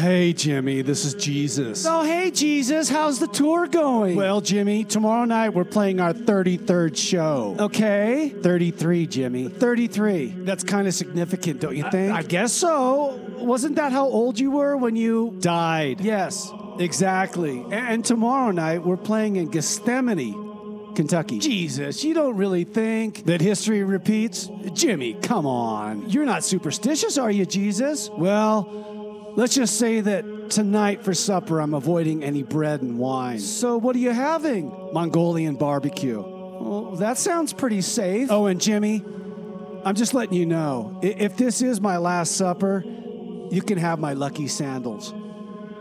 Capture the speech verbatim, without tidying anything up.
hey, Jimmy, this is Jesus. Oh, hey, Jesus, how's the tour going? Well, Jimmy, tomorrow night we're playing our thirty-third show. Okay. thirty-three, Jimmy. thirty-three. That's kind of significant, don't you think? I, I guess so. Wasn't that how old you were when you... died. Yes. Exactly. And, and tomorrow night we're playing in Gethsemane, Kentucky. Jesus, you don't really think... That history repeats? Jimmy, come on. You're not superstitious, are you, Jesus? Well, let's just say that tonight for supper I'm avoiding any bread and wine. So what are you having? Mongolian barbecue. Well, that sounds pretty safe. Oh, and Jimmy, I'm just letting you know, i- if this is my last supper, you can have my lucky sandals.